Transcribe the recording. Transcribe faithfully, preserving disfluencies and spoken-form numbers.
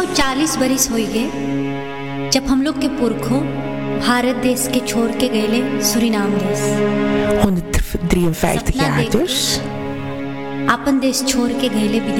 सौ चालीस बरिस हो गए जब हम लोग के पुरखों भारत देश के छोड़ के गए सूरीनाम देश. honderddrieënvijftig jaar dus. अपन देश छोड़ के गए